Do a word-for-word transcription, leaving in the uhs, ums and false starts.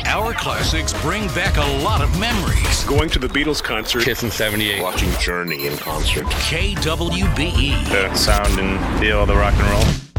Our classics bring back a lot of memories. Going to the Beatles concert. Kiss in seventy-eight. Watching Journey in concert. K W B E. The sound and feel of the rock and roll.